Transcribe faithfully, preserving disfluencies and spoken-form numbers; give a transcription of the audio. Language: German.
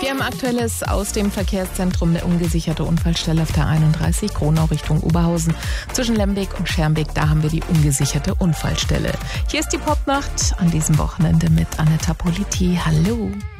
Hier im Aktuelles aus dem Verkehrszentrum eine ungesicherte Unfallstelle auf der einunddreißig, Gronau Richtung Oberhausen. Zwischen Lembeck und Schermbeck, da haben wir die ungesicherte Unfallstelle. Hier ist die Popnacht an diesem Wochenende mit Aneta Politi. Hallo.